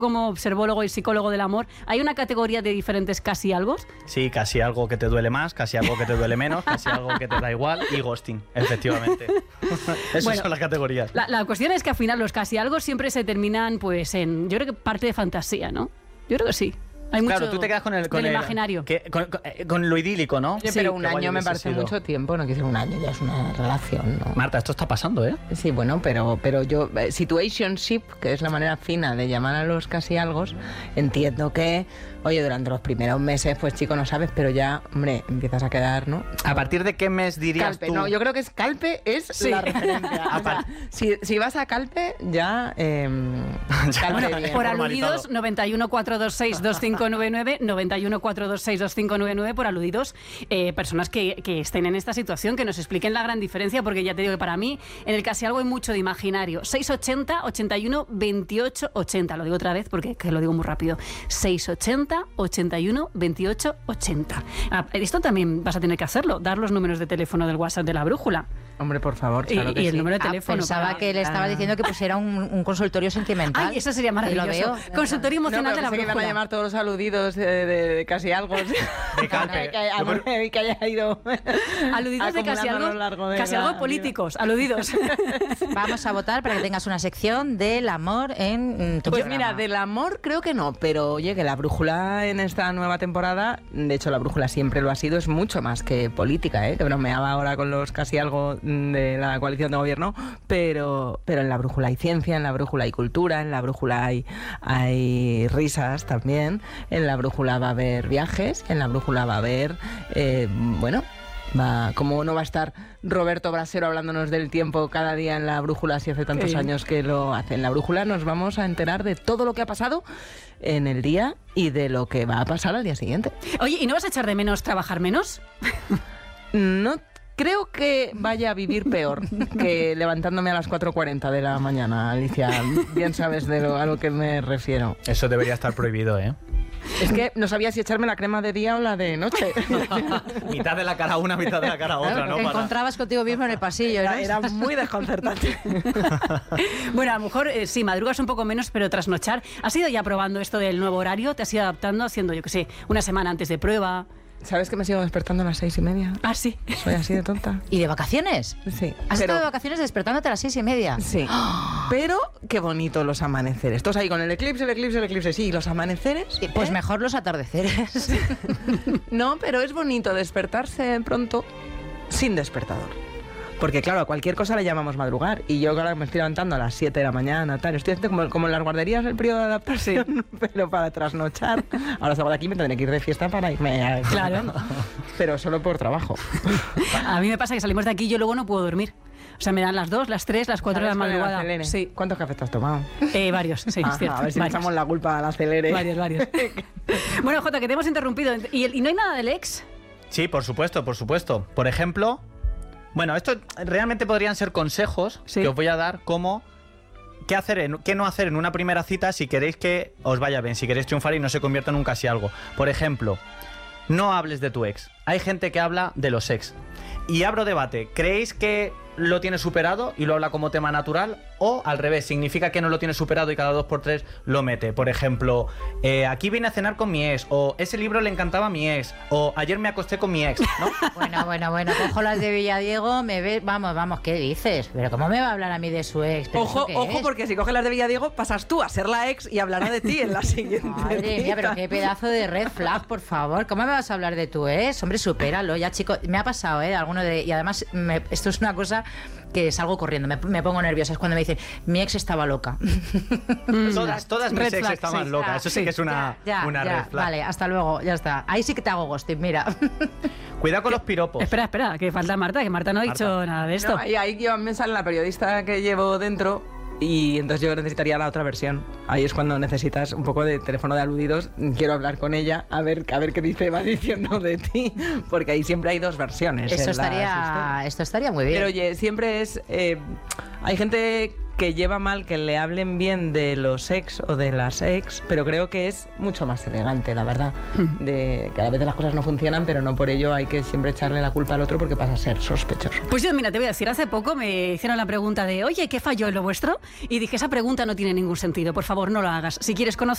como observólogo y psicólogo del amor, ¿hay una categoría de diferentes casi algo? Sí, casi algo que te duele más, casi algo que te duele menos, casi algo que te da igual y ghosting, efectivamente. Esas son las categorías. La cuestión es que al final los casi algo siempre se terminan pues en, yo creo que parte de fantasía, ¿no? Yo creo que sí. Hay mucho tú te quedas con el imaginario. Con lo idílico, ¿no? Oye, pero un año me parece mucho tiempo, no quiero decir un año, ya es una relación, ¿no? Marta, esto está pasando, ¿eh? Sí, bueno, pero yo, situationship, que es la manera fina de llamar a los casi algo, entiendo que, oye, durante los primeros meses, pues chico, no sabes, pero ya, hombre, empiezas a quedar, ¿no? ¿A partir de qué mes dirías Calpe, tú? No, yo creo que Calpe es la referencia. O sea, si vas a Calpe, ya... Calpe bien. Por aludidos, 91 426 2599, 91 426 2599, por aludidos, personas que estén en esta situación, que nos expliquen la gran diferencia, porque ya te digo que para mí, en el casi algo hay mucho de imaginario. 680 81 28 80, lo digo otra vez porque que lo digo muy rápido. 680 81 28 80. Esto también vas a tener que hacerlo, dar los números de teléfono del WhatsApp de la brújula. Hombre, por favor, claro que y el sí. número de teléfono. Pensaba que le estaba diciendo que pusiera un consultorio sentimental. Ay, eso sería maravilloso. Lo veo. Consultorio emocional de la brújula. Que van a llamar todos los aludidos de casi algo. De Calpe. que haya ido aludidos de casi algo políticos, aludidos. Vamos a votar para que tengas una sección del amor en tu Pues programa. mira, del amor creo que no, pero oye, que la brújula en esta nueva temporada, de hecho la brújula siempre lo ha sido, es mucho más que política, que bromeaba ahora con los casi algo de la coalición de gobierno, pero en la brújula hay ciencia, en la brújula hay cultura, en la brújula hay risas también, en la brújula va a haber viajes, en la brújula va a haber, ¿cómo no va a estar Roberto Brasero hablándonos del tiempo cada día en la brújula si hace tantos años que lo hace? En la brújula nos vamos a enterar de todo lo que ha pasado en el día y de lo que va a pasar al día siguiente. Oye, ¿y no vas a echar de menos trabajar menos? No creo que vaya a vivir peor que levantándome a las 4:40 de la mañana, Alicia. Bien sabes a lo que me refiero. Eso debería estar prohibido, ¿eh? Es que no sabía si echarme la crema de día o la de noche. Mitad de la cara una, mitad de la cara otra, ¿no? Te encontrabas contigo mismo en el pasillo, ¿no? Era muy desconcertante. Bueno, a lo mejor sí, madrugas un poco menos, pero trasnochar. ¿Has ido ya probando esto del nuevo horario? ¿Te has ido adaptando, haciendo, yo qué sé, una semana antes de prueba? ¿Sabes que me sigo despertando a las 6:30? Ah, sí. Soy así de tonta. ¿Y de vacaciones? Sí. ¿Has estado de vacaciones despertándote a las 6:30? Sí. Pero qué bonito los amaneceres. Todos ahí con el eclipse. Sí, los amaneceres. Pues mejor los atardeceres. No, pero es bonito despertarse pronto sin despertador. Porque claro, a cualquier cosa le llamamos madrugar. Y yo ahora me estoy levantando a las 7 de la mañana, tal. Estoy haciendo como en las guarderías el periodo de adaptación, pero para trasnochar. Ahora salgo de aquí y me tendré que ir de fiesta para irme a... Claro. Pero solo por trabajo. A mí me pasa que salimos de aquí y yo luego no puedo dormir. O sea, me dan las 2, las 3, las 4 de la madrugada. Sí. ¿Cuántos cafés te has tomado? Varios, sí, es cierto. A ver si le echamos la culpa al acelere. Varios. Bueno, Jota, que te hemos interrumpido. ¿Y no hay nada del ex? Sí, por supuesto. Por ejemplo... Bueno, esto realmente podrían ser consejos que os voy a dar como qué no hacer en una primera cita si queréis que os vaya bien, si queréis triunfar y no se convierta en un casi algo. Por ejemplo, no hables de tu ex. Hay gente que habla de los ex. Y abro debate. ¿Creéis que lo tiene superado y lo habla como tema natural? O al revés, significa que no lo tiene superado y cada 2x3 lo mete. Por ejemplo, aquí vine a cenar con mi ex, o ese libro le encantaba a mi ex, o ayer me acosté con mi ex, ¿no? Bueno, cojo las de Villadiego, me ve, vamos, ¿qué dices? Pero ¿cómo me va a hablar a mí de su ex? Ojo, porque si coges las de Villadiego, pasas tú a ser la ex y hablará de ti en la siguiente. Madre mía, pero qué pedazo de red flag, por favor. ¿Cómo me vas a hablar de tu ex? Hombre, supéralo, ya, chico. Me ha pasado, alguno de... Y además, esto es una cosa que salgo corriendo, me pongo nerviosa. Es cuando me dicen, mi ex estaba loca. Todas mis ex estaban locas. Eso sí que es una red flag. Vale, hasta luego, ya está. Ahí sí que te hago ghosting, mira. Cuidado con los piropos. Espera, que falta Marta, que Marta no ha dicho nada de esto. No, y ahí me sale la periodista que llevo dentro. Y entonces yo necesitaría la otra versión. Ahí es cuando necesitas un poco de teléfono de aludidos. Quiero hablar con ella, a ver qué dice, va diciendo de ti. Porque ahí siempre hay dos versiones. Esto estaría muy bien. Pero oye, siempre es... hay gente que lleva mal que le hablen bien de los ex o de las ex, pero creo que es mucho más elegante, la verdad. De que a veces las cosas no funcionan, pero no por ello hay que siempre echarle la culpa al otro porque pasa a ser sospechoso. Pues yo, mira, te voy a decir, hace poco me hicieron la pregunta de, oye, ¿qué falló en lo vuestro? Y dije, esa pregunta no tiene ningún sentido, por favor, no lo hagas. Si quieres conocer